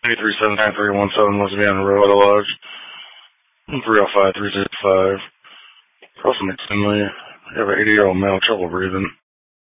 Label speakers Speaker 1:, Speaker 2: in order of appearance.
Speaker 1: 8379-317 West Vienna Road, Lodge. 305-365. Crossing McKinley. You have an 80-year-old male, trouble breathing.